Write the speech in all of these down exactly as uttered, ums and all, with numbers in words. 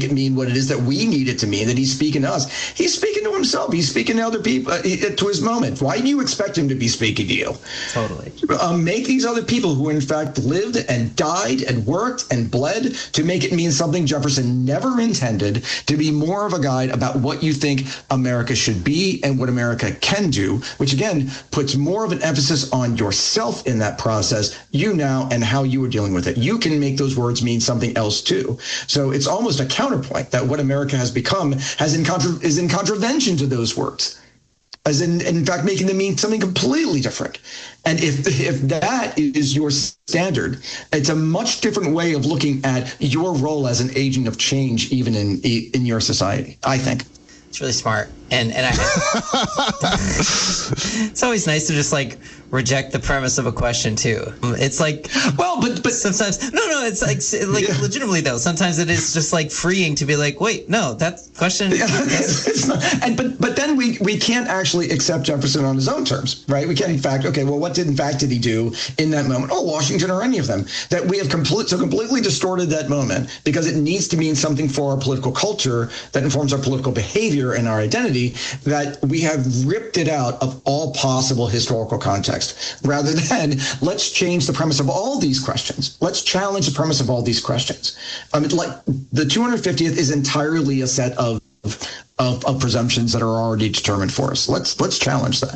it mean what it is that we need it to mean, that he's speaking to us. He's speaking to himself. He's speaking to other people, uh, to his moment. Why do you expect him to be speaking to you? Totally. Um, make these other people who, in fact, lived and died and worked and bled to make it mean something Jefferson never intended, to be more of a guide about what you think America should be and what America can do, which, again, puts more of an emphasis on yourself in that process, you now, and how you are dealing with it. You can make those words mean something else, too. So it's almost a counterpoint that what America has become has in contra- is in contravention to those words, as in, in fact, making them mean something completely different. And if if that is your standard, it's a much different way of looking at your role as an agent of change, even in in your society, I think. It's really smart. And and I, it's always nice to just like reject the premise of a question too. It's like, well, but but sometimes no, no, it's like like yeah. legitimately though. Sometimes it is just like freeing to be like, wait, no, that question. Yeah, it's, it's not, and but but then we we can't actually accept Jefferson on his own terms, right? We can't in fact. Okay, well, what did in fact did he do in that moment? Oh, Washington or any of them? That we have complete so completely distorted that moment because it needs to mean something for our political culture that informs our political behavior and our identity. That we have ripped it out of all possible historical context, rather than let's change the premise of all these questions. Let's challenge the premise of all these questions. I mean, like the two hundred fiftieth is entirely a set of, of of presumptions that are already determined for us. Let's let's challenge that.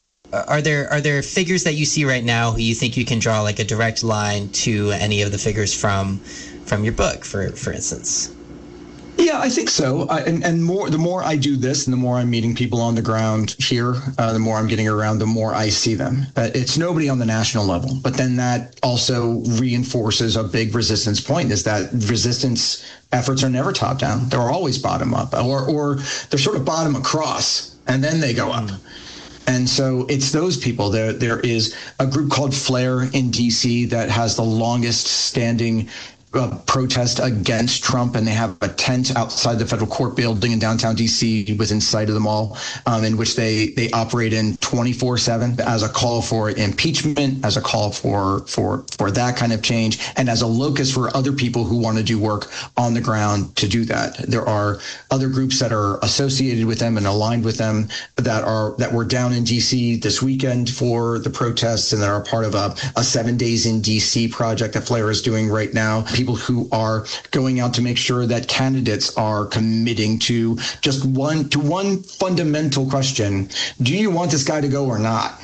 Are there are there figures that you see right now who you think you can draw like a direct line to any of the figures from from your book, for for instance? Yeah, I think so. I, and, and more, the more I do this and the more I'm meeting people on the ground here, uh, the more I'm getting around, the more I see them. Uh, it's nobody on the national level. But then that also reinforces a big resistance point, is that resistance efforts are never top down. They're always bottom up, or, or they're sort of bottom across, and then they go up. And so it's those people. There, there is a group called Flare in D C that has the longest standing Uh, protest against Trump, and they have a tent outside the federal court building in downtown D C within sight of the mall, um, in which they they operate in twenty-four seven as a call for impeachment, as a call for for for that kind of change, and as a locus for other people who want to do work on the ground to do that. There are other groups that are associated with them and aligned with them that are that were down in D C this weekend for the protests, and that are part of a, a seven days in D C project that Flare is doing right now. People who are going out to make sure that candidates are committing to just one to one fundamental question: do you want this guy to go or not?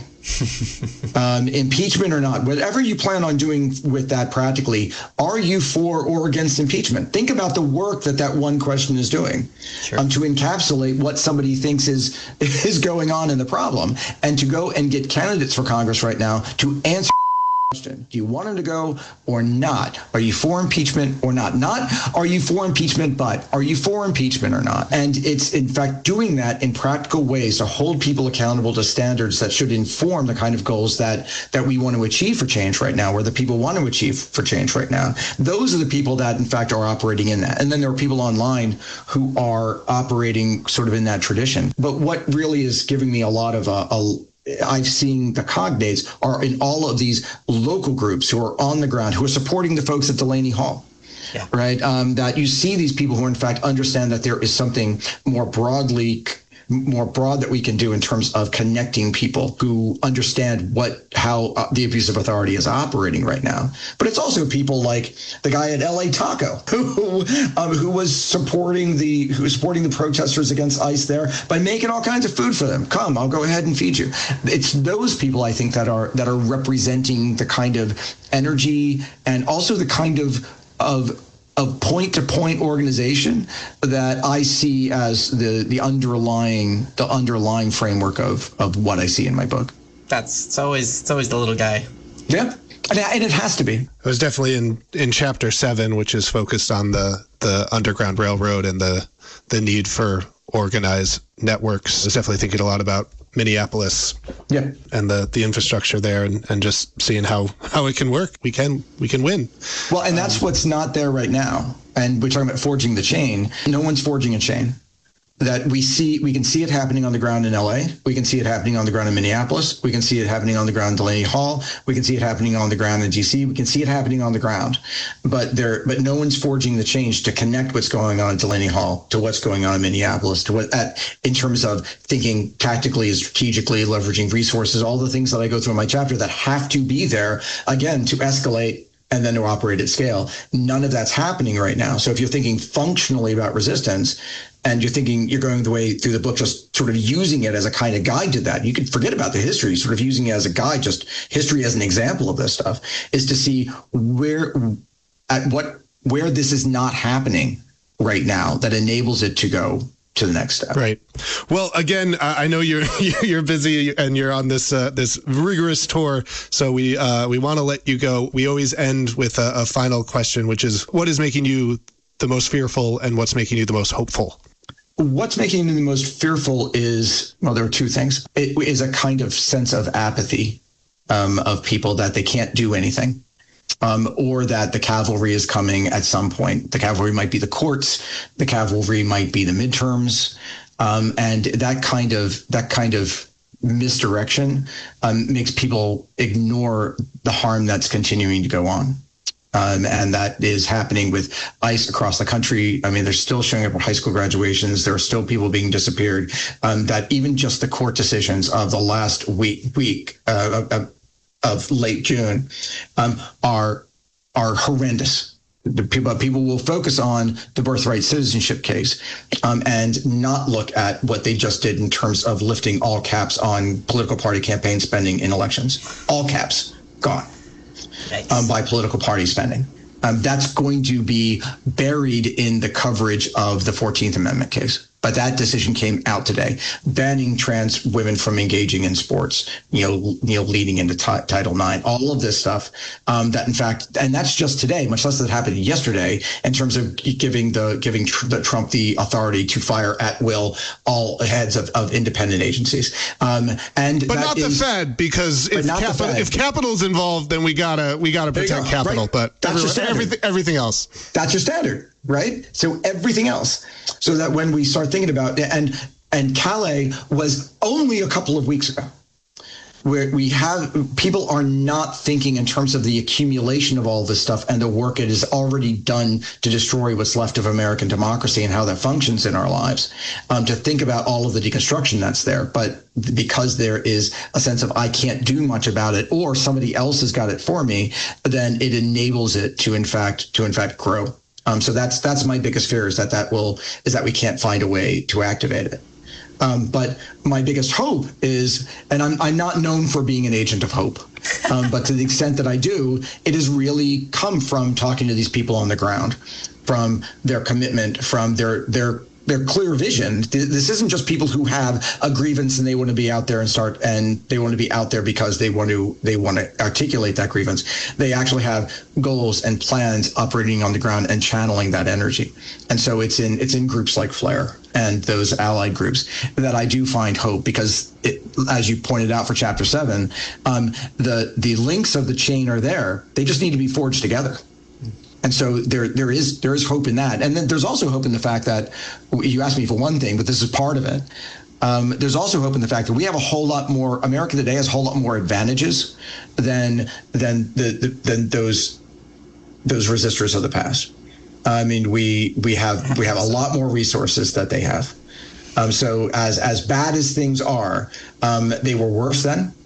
um, impeachment or not? Whatever you plan on doing with that practically, are you for or against impeachment? Think about the work that that one question is doing. Sure. um, to encapsulate what somebody thinks is is going on in the problem, and to go and get candidates for Congress right now to answer. Do you want him to go or not? Are you for impeachment or not? Not are you for impeachment, but are you for impeachment or not? And it's, in fact, doing that in practical ways to hold people accountable to standards that should inform the kind of goals that that we want to achieve for change right now, or that people want to achieve for change right now. Those are the people that, in fact, are operating in that. And then there are people online who are operating sort of in that tradition. But what really is giving me a lot of a, a I've seen the cognates are in all of these local groups who are on the ground, who are supporting the folks at Delaney Hall. Yeah. Right. Um, that you see these people who, in fact, understand that there is something more broadly more broad that we can do in terms of connecting people who understand what how uh, the abuse of authority is operating right now. But it's also people like the guy at L A Taco who um, who was supporting the who was supporting the protesters against ICE there by making all kinds of food for them. Come, I'll go ahead and feed you. It's those people, I think, that are that are representing the kind of energy and also the kind of of of point-to-point organization that I see as the the underlying the underlying framework of of what I see in my book. That's it's always it's always the little guy. Yeah, and it has to be. It was definitely in, in chapter seven, which is focused on the, the Underground Railroad and the the need for organized networks. I was definitely thinking a lot about Minneapolis, yeah, and the, the infrastructure there, and, and just seeing how, how it can work. We can we can win. Well, and that's um, what's not there right now. And we're talking about forging the chain. No one's forging a chain. that we see, we can see it happening on the ground in L A. We can see it happening on the ground in Minneapolis. We can see it happening on the ground in Delaney Hall. We can see it happening on the ground in D C. We can see it happening on the ground, but there, but no one's forging the change to connect what's going on in Delaney Hall to what's going on in Minneapolis, to what at, in terms of thinking tactically, strategically, leveraging resources, all the things that I go through in my chapter that have to be there again to escalate and then to operate at scale. None of that's happening right now. So if you're thinking functionally about resistance, and you're thinking you're going the way through the book, just sort of using it as a kind of guide to that. You can forget about the history, sort of using it as a guide, just history as an example of this stuff, is to see where, at what, where this is not happening right now that enables it to go to the next step. Right. Well, again, I know you're you're busy and you're on this uh, this rigorous tour, so we uh, we want to let you go. We always end with a, a final question, which is, what is making you the most fearful and what's making you the most hopeful? What's making me the most fearful is, well, there are two things. It is a kind of sense of apathy um, of people that they can't do anything, um, or that the cavalry is coming at some point. The cavalry might be the courts. The cavalry might be the midterms. Um, and that kind of that kind of misdirection um, makes people ignore the harm that's continuing to go on. Um, and that is happening with ICE across the country. I mean, they're still showing up for high school graduations. There are still people being disappeared. Um, that even just the court decisions of the last week, week uh, of, of late June um, are are horrendous. The people, people will focus on the birthright citizenship case um, and not look at what they just did in terms of lifting all caps on political party campaign spending in elections. All caps gone. Nice. Um, by political party spending. Um, that's going to be buried in the coverage of the fourteenth Amendment case. But that decision came out today, banning trans women from engaging in sports, you know, you know, leading into t- Title nine, all of this stuff um, that, in fact, and that's just today, much less that happened yesterday, in terms of giving the giving tr- the Trump the authority to fire at will all heads of, of independent agencies. Um, and but not is, the Fed, because if, capital, if capital's involved, then we gotta we gotta protect go, capital. Right? But that's every, everything everything else. That's your standard. Right? So everything else. So that when we start thinking about it, and and Calais was only a couple of weeks ago, where we have people are not thinking in terms of the accumulation of all this stuff and the work it has already done to destroy what's left of American democracy and how that functions in our lives, um, to think about all of the deconstruction that's there. But because there is a sense of I can't do much about it, or somebody else has got it for me, then it enables it to in fact to in fact grow. Um, so that's that's my biggest fear, is that that will is that we can't find a way to activate it. Um, but my biggest hope is, and I'm I'm not known for being an agent of hope, um, but to the extent that I do, it has really come from talking to these people on the ground, from their commitment, from their their their clear vision. This isn't just people who have a grievance and they want to be out there and start, and they want to be out there because they want to they want to articulate that grievance. They actually have goals and plans operating on the ground and channeling that energy. And so it's in it's in groups like Flare and those allied groups that I do find hope, because it, as you pointed out for chapter seven, um, the the links of the chain are there. They just need to be forged together. And so there, there is there is hope in that. And then there's also hope in the fact that, you asked me for one thing, but this is part of it. Um, there's also hope in the fact that we have a whole lot more, America today has a whole lot more advantages than than the, the than those those resistors of the past. I mean, we we have we have a lot more resources that they have. Um, so as as bad as things are, um, they were worse then.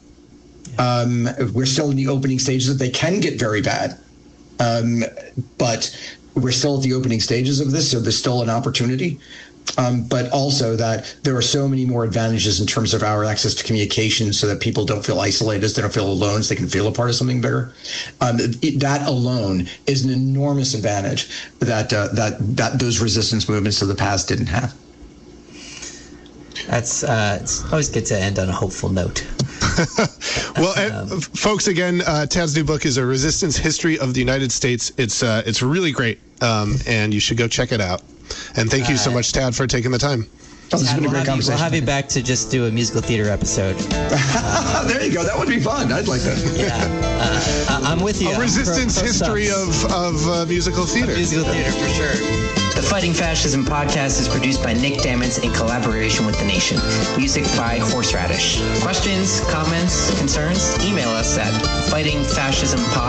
Um, we're still in the opening stages that they can get very bad. Um, but we're still at the opening stages of this, so there's still an opportunity. Um, but also that there are so many more advantages in terms of our access to communication, so that people don't feel isolated, they don't feel alone, so they can feel a part of something bigger. Um, it, that alone is an enormous advantage that uh, that that those resistance movements of the past didn't have. That's uh, it's always good to end on a hopeful note. Well, um, folks, again, uh, Tad's new book is A Resistance History of the United States. It's uh, it's really great, um, and you should go check it out. And thank you so much, Tad, for taking the time. Oh, this has been a we'll great have conversation. You, we'll have you back to just do a musical theater episode. Uh, there you go. That would be fun. I'd like that. Yeah, uh, I'm with you. A resistance pro, pro history of, of uh, musical theater. Musical theater, for sure. The Fighting Fascism podcast is produced by Nick Damons in collaboration with The Nation. Music by Horseradish. Questions, comments, concerns? Email us at fighting fascism pod